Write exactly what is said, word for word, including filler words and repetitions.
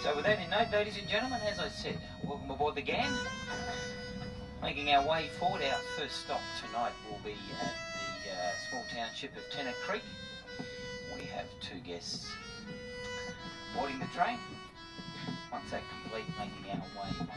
So with that in note, ladies and gentlemen, as I said, welcome aboard the Ghan. Making our way forward, our first stop tonight will be at the uh, small township of Tennant Creek. We have two guests boarding the train. Once that complete, making our way